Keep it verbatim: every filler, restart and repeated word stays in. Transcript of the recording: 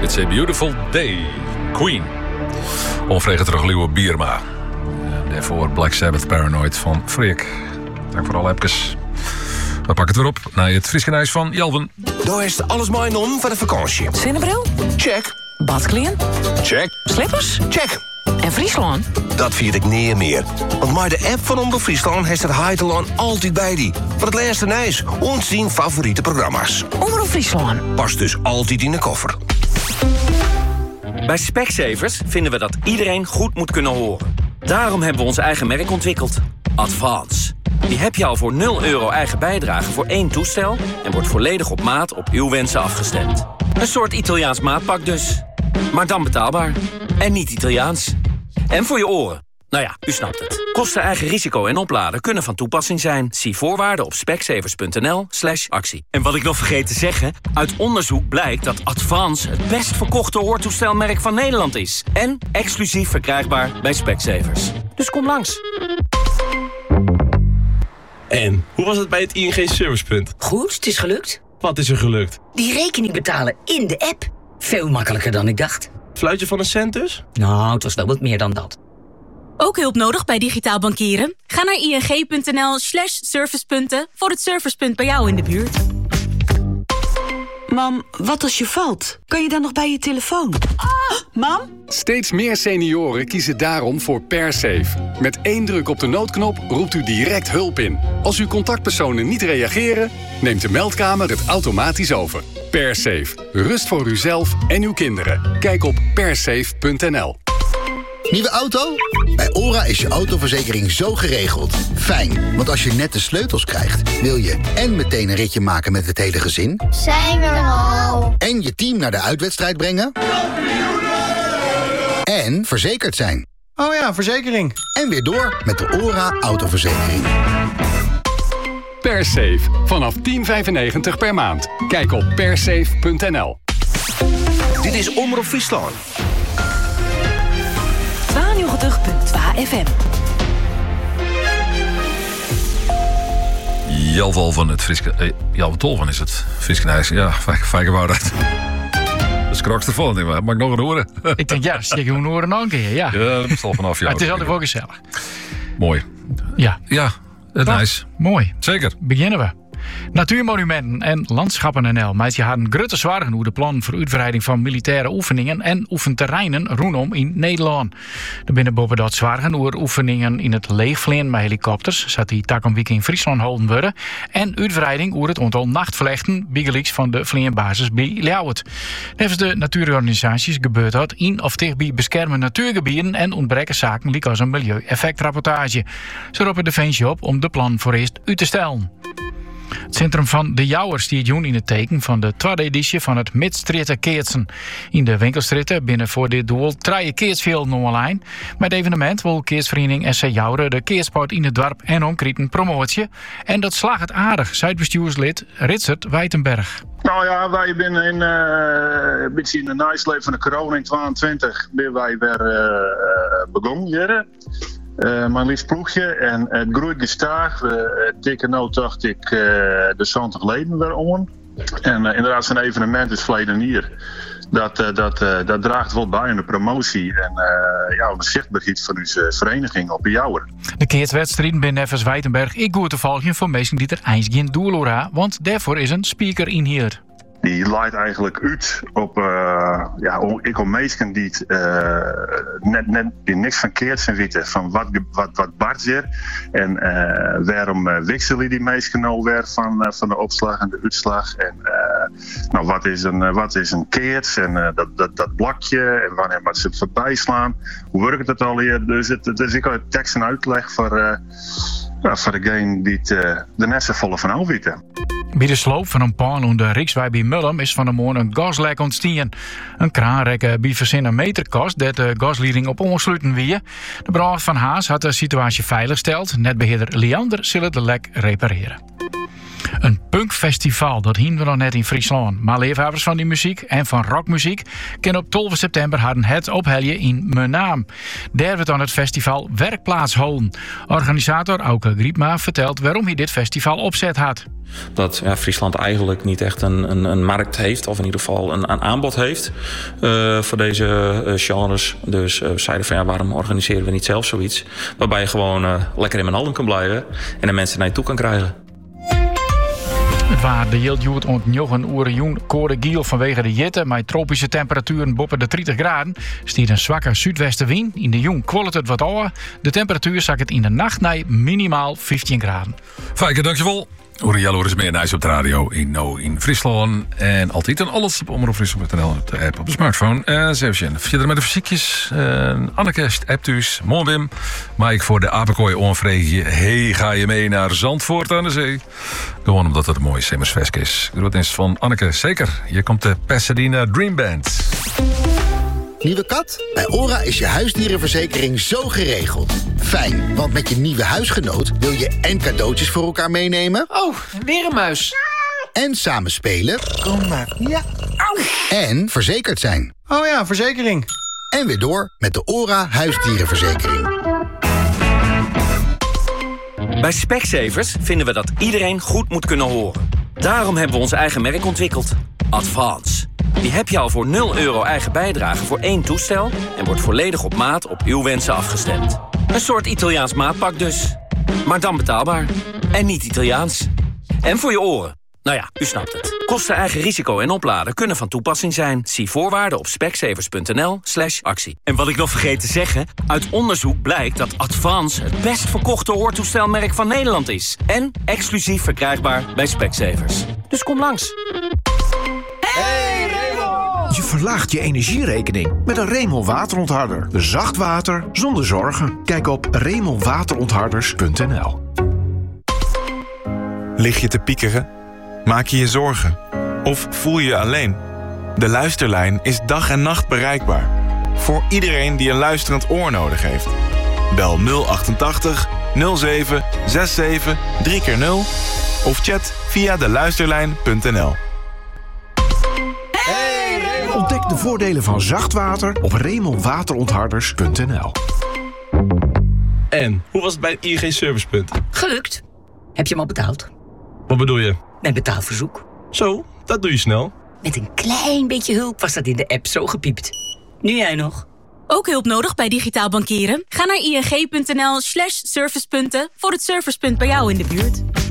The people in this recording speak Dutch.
It's a Beautiful Day. Queen. Onvregen terugluwen Bierma. En daarvoor Black Sabbath Paranoid van Freek. Dank voor alle appjes. We pakken het weer op naar het Frieskenhuis van Jelven. Daar is alles mooi om voor de vakantie. Zonnebril? Check. Badkleren? Check. Slippers? Check. En Friesland? Dat vier ik niet meer. Want maar de app van Omroep Friesland heeft het Heiteland altijd bij die. Voor het laatste nieuws. Ons zien favoriete programma's. Omroep Friesland. Past dus altijd in de koffer. Bij Specsavers vinden we dat iedereen goed moet kunnen horen. Daarom hebben we ons eigen merk ontwikkeld. Advance. Die heb je al voor nul euro eigen bijdrage voor één toestel... en wordt volledig op maat op uw wensen afgestemd. Een soort Italiaans maatpak dus. Maar dan betaalbaar. En niet Italiaans. En voor je oren. Nou ja, u snapt het. Kosten, eigen risico en opladen kunnen van toepassing zijn. Zie voorwaarden op specsavers.nl slash actie. En wat ik nog vergeet te zeggen... uit onderzoek blijkt dat Advance het best verkochte hoortoestelmerk van Nederland is. En exclusief verkrijgbaar bij Specsavers. Dus kom langs. En, hoe was het bij het I N G Servicepunt? Goed, het is gelukt. Wat is er gelukt? Die rekening betalen in de app. Veel makkelijker dan ik dacht. Fluitje van een cent dus? Nou, het was wel wat meer dan dat. Ook hulp nodig bij digitaal bankieren? Ga naar ing.nl slash servicepunten voor het servicepunt bij jou in de buurt. Mam, wat als je valt? Kan je dan nog bij je telefoon? Ah, mam? Steeds meer senioren kiezen daarom voor PerSafe. Met één druk op de noodknop roept u direct hulp in. Als uw contactpersonen niet reageren, neemt de meldkamer het automatisch over. PerSafe. Rust voor uzelf en uw kinderen. Kijk op persafe punt n l. Nieuwe auto? Bij ORA is je autoverzekering zo geregeld. Fijn, want als je net de sleutels krijgt... wil je en meteen een ritje maken met het hele gezin... Zijn we er al? En je team naar de uitwedstrijd brengen... En verzekerd zijn. Oh ja, verzekering. En weer door met de ORA autoverzekering. PerSafe. Vanaf tien vijfennegentig per maand. Kijk op persafe punt n l. Dit is Omroep Friesland. tweeënnegentig punt twee F M. Jelval van het Friske... Eh, Jelval Tolvan is het. Frieskenhuis. Ja, Fijkenwoud uit. Dat is krokste vol. Mag ik nog een horen? Ik denk, ja, steek je een horen nog een keer. Ja, ja dat is al vanaf jou. Het is altijd wel gezellig. Mooi. Ja. Ja, het Toch? nice. Mooi. Zeker. Beginnen we. Natuurmonumenten en landschappen N L. Maar je had een grote zorgen hoe de plan voor uitbreiding van militaire oefeningen en oefenterreinen rondom in Nederland. Er binnen boven dat zorgen over oefeningen in het leegvleen met helikopters, zat die tak een week in Friesland houden worden, en uitbreiding over het aantal nachtvlechten bigeliks van de vleenbasis bij Ljouwert. Nevens de natuurorganisaties gebeurt dat in of tegen bij beschermde natuurgebieden en ontbreken zaken liek als een milieueffectrapportage. Ze roepen Defensie op om de plan voor eerst uit te stellen. Het centrum van De Jouwer stiert joen in het teken van de tweede editie van het Midstritten Keertsen. In de winkelstritten binnen voor dit doel drie keersvelden online. Met het evenement wil keersvereniging S C Jouwer de keersport in het dorp en omkrieten promotie. En dat slaagt het aardig, Zuidbestuurslid Ritsert Wijtenberg. Nou ja, wij zijn in, uh, een beetje in de nasleep van de corona in tweeëntwintig ben wij weer uh, begonnen weer. Uh, mijn lief ploegje en het groeit gestaag. We uh, tikken nu dacht ik uh, de zestig leden weer om. En uh, inderdaad zo'n evenement is verleden hier. Dat, uh, dat, uh, dat draagt wel bij aan de promotie en uh, ja, de zichtbaarheid van onze vereniging op de Jouwer. De keertwedstrijden bij Nevers Wijtenberg ik goed te volgen voor mensen die er eens geen doel horen, want daarvoor is een speaker in hier. Die leidt eigenlijk uit op, uh, ja, ik op mensen die uh, net, net die niks van keert zijn weten van wat, wat, wat Bart zegt. En uh, waarom uh, wisselen die mensen nou weer van, uh, van de opslag en de uitslag. En uh, nou, wat is een, uh, wat is een keert en uh, dat, dat, dat blokje en wanneer moet ze het voorbij slaan. Hoe werkt het al hier? Dus, het, dus ik heb tekst en uitleg voor, uh, uh, voor degene die het, uh, de nesten volle van al weten. Bij de sloop van een paan aan de Riksweg bij Mullum is van de morgen een gaslek ontstaan. Een kraanrekke bij verzinnen meter kost dat de gasleiding op ongesloten wie. De brand van Haas had de situatie veilig gesteld. Netbeheerder Liander zal de lek repareren. Een punkfestival, dat hien we nog net in Friesland. Maar liefhebbers van die muziek en van rockmuziek kunnen op twaalf september hadden het ophelje in Menaam. Daar wordt dan het festival Werkplaats houden. Organisator Auke Griepma vertelt waarom hij dit festival opzet had. Dat ja, Friesland eigenlijk niet echt een, een, een markt heeft, of in ieder geval een, een aanbod heeft uh, voor deze uh, genres. Dus uh, we zeiden van ja, waarom organiseren we niet zelf zoiets? Waarbij je gewoon uh, lekker in mijn handen kan blijven en de mensen naar je toe kan krijgen. Waar de heel joet ontjoegen oer joen Code Giel vanwege de jitte met tropische temperaturen boven de dertig graden stiert een zwakke zuidwestenwind. In de jong kwollet het wat ouder. De temperatuur zak het in de nacht naar minimaal vijftien graden. Fijke, dankjewel. Uri Jaloer is meer nice op de radio in No in Friesland. En altijd en alles op omroep friesland punt n l op de app op de smartphone. En zeven verder met de fysiekjes. Uh, Anneke appt dus. Mooi Wim. Maar ik voor de apenkooi onvreegje. Hey, ga je mee naar Zandvoort aan de zee? Gewoon omdat het een mooie Simmersfest is. Groet eens van Anneke. Zeker. Hier komt de Pasadena Dream Band. Nieuwe kat? Bij ORA is je huisdierenverzekering zo geregeld. Fijn, want met je nieuwe huisgenoot wil je en cadeautjes voor elkaar meenemen. Oh, weer een muis. En samen spelen. Kom maar. Ja. Au. En verzekerd zijn. Oh ja, verzekering. En weer door met de ORA huisdierenverzekering. Bij Specsavers vinden we dat iedereen goed moet kunnen horen. Daarom hebben we ons eigen merk ontwikkeld. Advance. Die heb je al voor nul euro eigen bijdrage voor één toestel en wordt volledig op maat op uw wensen afgestemd. Een soort Italiaans maatpak dus. Maar dan betaalbaar. En niet Italiaans. En voor je oren. Nou ja, u snapt het. Kosten, eigen risico en opladen kunnen van toepassing zijn. Zie voorwaarden op specsavers punt n l slash actie. En wat ik nog vergeet te zeggen, uit onderzoek blijkt dat Advance het best verkochte hoortoestelmerk van Nederland is. En exclusief verkrijgbaar bij Specsavers. Dus kom langs. Hey Raymond! Je verlaagt je energierekening met een Raymond waterontharder. Zacht water zonder zorgen. Kijk op raymond waterontharders punt n l. Lig je te piekeren? Maak je je zorgen? Of voel je je alleen? De Luisterlijn is dag en nacht bereikbaar. Voor iedereen die een luisterend oor nodig heeft. Bel nul achtentachtig nul zeven zevenenzestig drie keer nul of chat via de luisterlijn punt n l. Ontdek de voordelen van zacht water op raymond waterontharders punt n l. En, hoe was het bij het I N G-servicepunt? Gelukt. Heb je hem al betaald? Wat bedoel je? Mijn betaalverzoek. Zo, dat doe je snel. Met een klein beetje hulp was dat in de app zo gepiept. Nu jij nog. Ook hulp nodig bij digitaal bankieren? Ga naar ing punt n l slash servicepunten voor het servicepunt bij jou in de buurt.